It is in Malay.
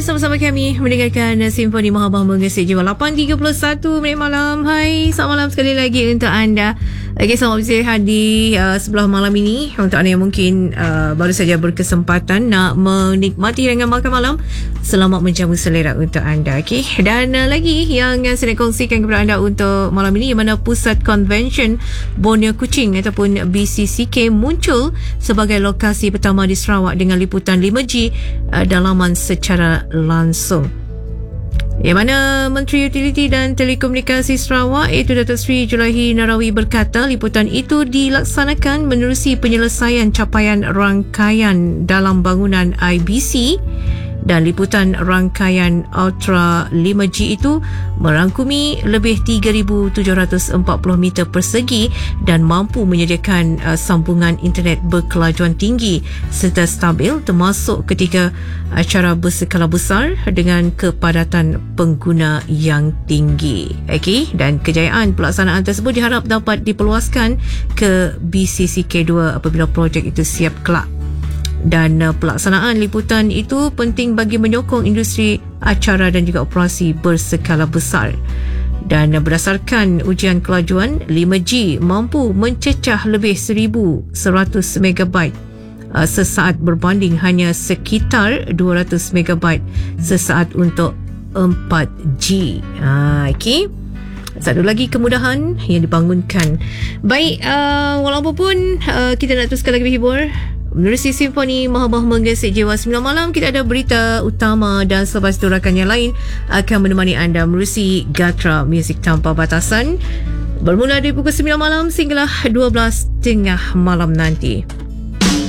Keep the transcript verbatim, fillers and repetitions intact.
Sama-sama kami mendengarkan Simfoni Mahabah Mengesik Jiwa lapan tiga puluh satu minit malam. Hai, selamat malam sekali lagi untuk anda. Okay, selamat bersihat di uh, sebelah malam ini. Untuk anda yang mungkin uh, baru saja berkesempatan nak menikmati dengan makan malam, selamat menjamu selera untuk anda. Okay, dan uh, lagi yang uh, saya nak kongsikan kepada anda untuk malam ini, yang mana Pusat Convention Borneo Kuching ataupun B C C K muncul sebagai lokasi pertama di Sarawak dengan liputan lima G uh, dalaman secara langsung. Yang mana Menteri Utiliti dan Telekomunikasi Sarawak iaitu Datuk Seri Julahi Narawi berkata liputan itu dilaksanakan menerusi penyelesaian capaian rangkaian dalam bangunan I B C, dan liputan rangkaian Ultra lima G itu merangkumi lebih tiga ribu tujuh ratus empat puluh meter persegi dan mampu menyediakan uh, sambungan internet berkelajuan tinggi serta stabil, termasuk ketika acara berskala besar dengan kepadatan pengguna yang tinggi. Okey, dan kejayaan pelaksanaan tersebut diharap dapat diperluaskan ke B C C K dua apabila projek itu siap kelak. Dan uh, pelaksanaan liputan itu penting bagi menyokong industri acara dan juga operasi berskala besar. Dan uh, berdasarkan ujian kelajuan, lima G mampu mencecah lebih seribu seratus megabyte uh, sesaat berbanding hanya sekitar dua ratus megabyte sesaat untuk empat G. Uh, Okey. Satu lagi kemudahan yang dibangunkan. Baik, uh, walaupun uh, kita nak teruskan lagi berhibur menerusi Simfoni Mahabah Mengesik Jiwa sembilan malam, kita ada berita utama dan selepas itu rakan yang lain akan menemani anda menerusi Gatra Muzik Tanpa Batasan bermula dari pukul sembilan malam sehinggalah dua belas tengah malam nanti.